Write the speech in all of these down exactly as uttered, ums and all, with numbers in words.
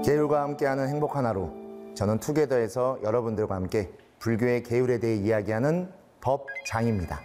계율과 함께하는 행복한 하루. 저는 투게더에서 여러분들과 함께 불교의 계율에 대해 이야기하는 법장입니다.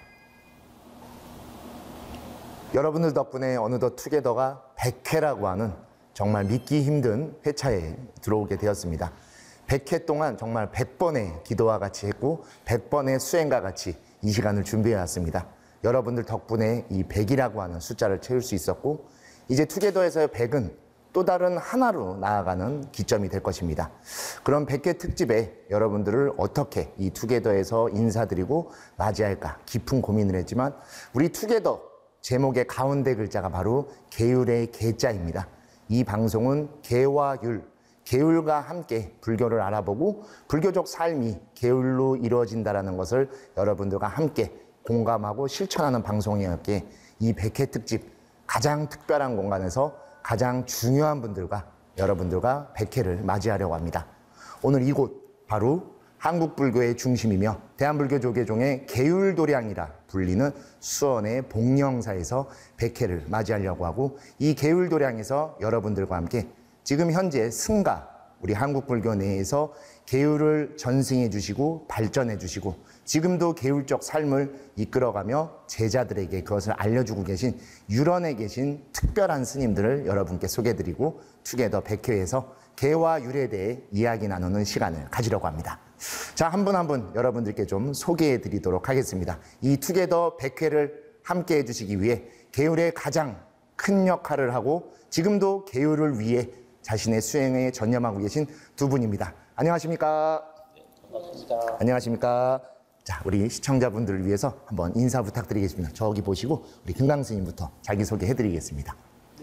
여러분들 덕분에 어느덧 투게더가 백 회라고 하는 정말 믿기 힘든 회차에 들어오게 되었습니다. 백 회 동안 정말 백 번의 기도와 같이 했고 백 번의 수행과 같이 이 시간을 준비해 왔습니다. 여러분들 덕분에 이 백이라고 하는 숫자를 채울 수 있었고 이제 투게더에서의 백은 또 다른 하나로 나아가는 기점이 될 것입니다. 그럼 백 회 특집에 여러분들을 어떻게 이 투게더에서 인사드리고 맞이할까 깊은 고민을 했지만 우리 투게더 제목의 가운데 글자가 바로 계율의 계자입니다. 이 방송은 계와 율, 계율과 함께 불교를 알아보고 불교적 삶이 계율로 이루어진다는 것을 여러분들과 함께 공감하고 실천하는 방송이었기에 이 백 회 특집 가장 특별한 공간에서 가장 중요한 분들과 여러분들과 백 회를 맞이하려고 합니다. 오늘 이곳 바로 한국 불교의 중심이며 대한불교 조계종의 계율도량이라 불리는 수원의 복령사에서 백 회를 맞이하려고 하고 이 계율도량에서 여러분들과 함께 지금 현재 승가 우리 한국 불교 내에서 계율을 전승해 주시고 발전해 주시고 지금도 계율적 삶을 이끌어가며 제자들에게 그것을 알려주고 계신 율원에 계신 특별한 스님들을 여러분께 소개해드리고 투게더 백 회에서 계와 율에 대해 이야기 나누는 시간을 가지려고 합니다. 자, 한 분 한 분 여러분들께 좀 소개해 드리도록 하겠습니다. 이 투게더 백 회를 함께 해주시기 위해 계율의 가장 큰 역할을 하고 지금도 계율을 위해 자신의 수행에 전념하고 계신 두 분입니다. 안녕하십니까? 네, 반갑습니다. 안녕하십니까? 자, 우리 시청자분들을 위해서 한번 인사 부탁드리겠습니다. 저기 보시고 우리 금강스님부터 자기소개 해드리겠습니다.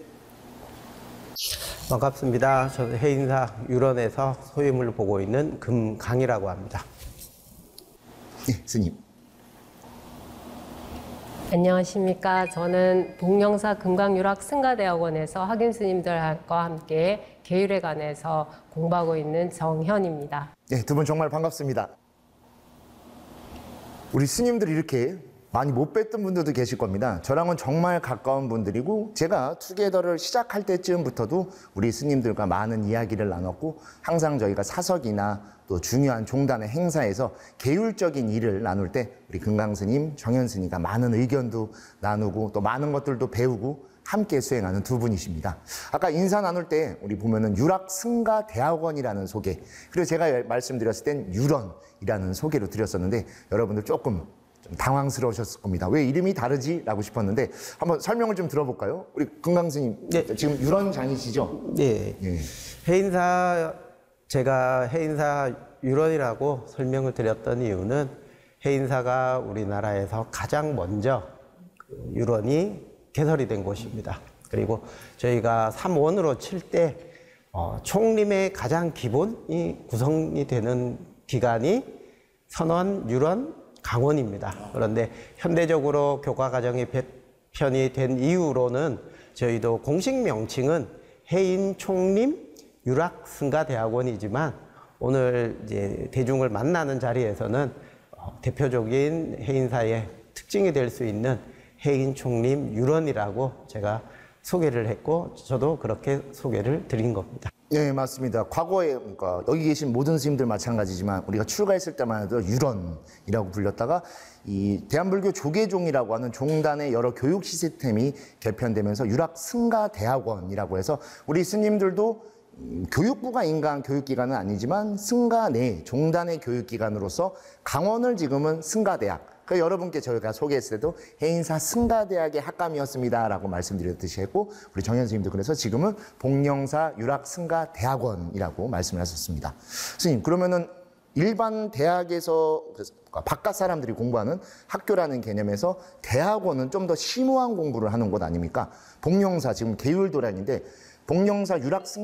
반갑습니다. 저는 해인사 율원에서 소유물을 보고 있는 금강이라고 합니다. 네, 스님. 안녕하십니까. 저는 복령사 금강유락 승가대학원에서 학인 스님들과 함께 계율에 관해서 공부하고 있는 정현입니다. 네, 두 분 정말 반갑습니다. 우리 스님들이 이렇게 많이 못 뵀던 분들도 계실 겁니다. 저랑은 정말 가까운 분들이고 제가 투게더를 시작할 때쯤부터도 우리 스님들과 많은 이야기를 나눴고 항상 저희가 사석이나 또 중요한 종단의 행사에서 계율적인 일을 나눌 때 우리 금강스님, 정현스님과 많은 의견도 나누고 또 많은 것들도 배우고 함께 수행하는 두 분이십니다. 아까 인사 나눌 때 우리 보면은 유락승가대학원이라는 소개, 그리고 제가 말씀드렸을 땐 율원이라는 소개로 드렸었는데 여러분들 조금 좀 당황스러우셨을 겁니다. 왜 이름이 다르지? 라고 싶었는데 한번 설명을 좀 들어볼까요? 우리 금강스님, 네. 지금 율원장이시죠? 네. 예. 해인사, 제가 해인사 율원이라고 설명을 드렸던 이유는 해인사가 우리나라에서 가장 먼저 그 율원이 개설이 된 곳입니다. 그리고 저희가 삼원으로 칠 때 어, 총림의 가장 기본이 구성이 되는 기관이 선원, 율원, 강원입니다. 그런데 현대적으로 교과 과정이 배편이 된 이후로는 저희도 공식 명칭은 해인 총림 유락 승가대학원이지만 오늘 이제 대중을 만나는 자리에서는 어, 대표적인 해인사의 특징이 될 수 있는 해인 총림 율원이라고 제가 소개를 했고 저도 그렇게 소개를 드린 겁니다. 네, 맞습니다. 과거에 그러니까 여기 계신 모든 스님들 마찬가지지만 우리가 출가했을 때만 해도 율원이라고 불렸다가 이 대한불교 조계종이라고 하는 종단의 여러 교육 시스템이 개편되면서 유락승가대학원이라고 해서 우리 스님들도 교육부가 인가한 교육기관은 아니지만 승가 내 종단의 교육기관으로서 강원을 지금은 승가대학, 그 여러분께 저희가 소개했을 때도 해인사 승가대학의 학감이었습니다 라고 말씀드렸듯이 했고 우리 정현 스님도 그래서 지금은 복령사 유락승가대학원이라고 말씀을 하셨습니다. 스님, 그러면은 일반 대학에서 바깥 사람들이 공부하는 학교라는 개념에서 대학원은 좀 더 심오한 공부를 하는 곳 아닙니까? 복령사 지금 계율도량인데 복령사 유락승